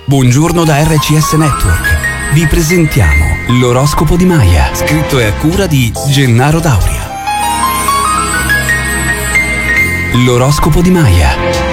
Buongiorno da RCS Network. Vi presentiamo l'oroscopo di Maya, scritto e a cura di Gennaro Dauria. L'oroscopo di Maya.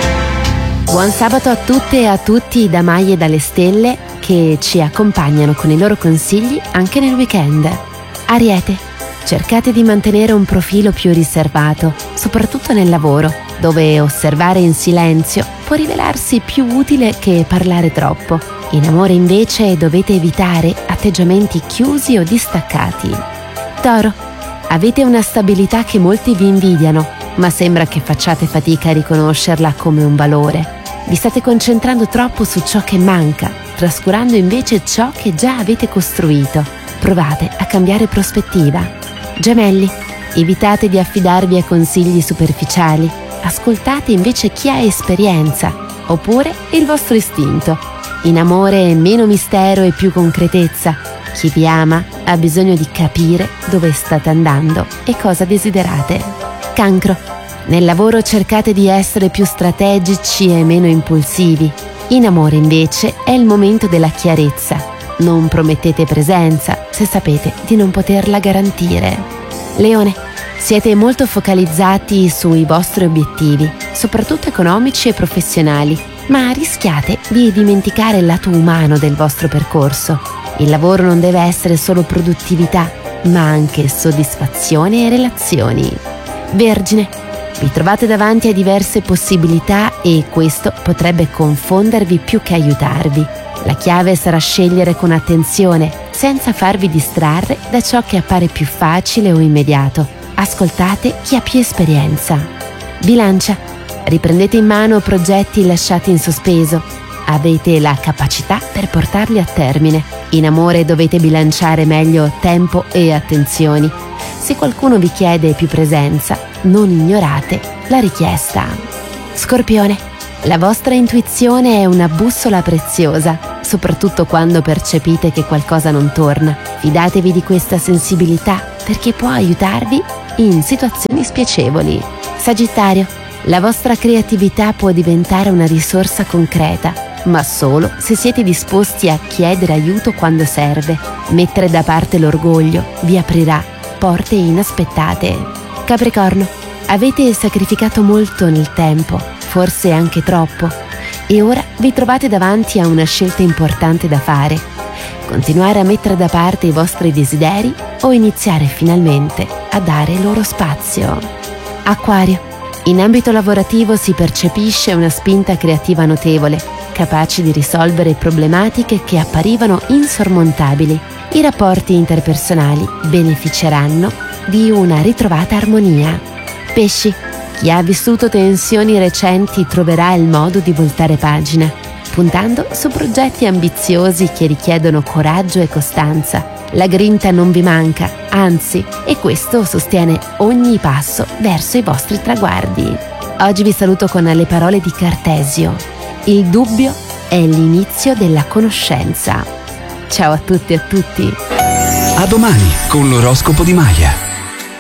Buon sabato a tutte e a tutti da Maya e dalle stelle che ci accompagnano con i loro consigli anche nel weekend. Ariete, cercate di mantenere un profilo più riservato, soprattutto nel lavoro, dove osservare in silenzio può rivelarsi più utile che parlare troppo. In amore invece dovete evitare atteggiamenti chiusi o distaccati. Toro, avete una stabilità che molti vi invidiano, ma sembra che facciate fatica a riconoscerla come un valore. Vi state concentrando troppo su ciò che manca, trascurando invece ciò che già avete costruito. Provate a cambiare prospettiva. Gemelli, evitate di affidarvi a consigli superficiali. Ascoltate invece chi ha esperienza, oppure il vostro istinto. In amore meno mistero e più concretezza. Chi vi ama ha bisogno di capire dove state andando e cosa desiderate. Cancro, nel lavoro cercate di essere più strategici e meno impulsivi. In amore invece è il momento della chiarezza. Non promettete presenza se sapete di non poterla garantire. Leone, siete molto focalizzati sui vostri obiettivi, soprattutto economici e professionali, ma rischiate di dimenticare il lato umano del vostro percorso. Il lavoro non deve essere solo produttività, ma anche soddisfazione e relazioni. Vergine, vi trovate davanti a diverse possibilità e questo potrebbe confondervi più che aiutarvi. La chiave sarà scegliere con attenzione, senza farvi distrarre da ciò che appare più facile o immediato. Ascoltate chi ha più esperienza. Bilancia, riprendete in mano progetti lasciati in sospeso. Avete la capacità per portarli a termine. In amore dovete bilanciare meglio tempo e attenzioni. Se qualcuno vi chiede più presenza, non ignorate la richiesta. Scorpione, la vostra intuizione è una bussola preziosa, soprattutto quando percepite che qualcosa non torna. Fidatevi di questa sensibilità perché può aiutarvi in situazioni spiacevoli. Sagittario, la vostra creatività può diventare una risorsa concreta, ma solo se siete disposti a chiedere aiuto quando serve. Mettere da parte l'orgoglio vi aprirà porte inaspettate. Capricorno, avete sacrificato molto nel tempo, forse anche troppo, e ora vi trovate davanti a una scelta importante da fare. Continuare a mettere da parte i vostri desideri o iniziare finalmente a dare loro spazio. Acquario, in ambito lavorativo si percepisce una spinta creativa notevole, capace di risolvere problematiche che apparivano insormontabili. I rapporti interpersonali beneficeranno di una ritrovata armonia. Pesci, chi ha vissuto tensioni recenti troverà il modo di voltare pagina, puntando su progetti ambiziosi che richiedono coraggio e costanza. La grinta non vi manca, anzi, e questo sostiene ogni passo verso i vostri traguardi. Oggi vi saluto con le parole di Cartesio. Il dubbio è l'inizio della conoscenza. Ciao a tutti e a tutti. A domani con l'oroscopo di Maya.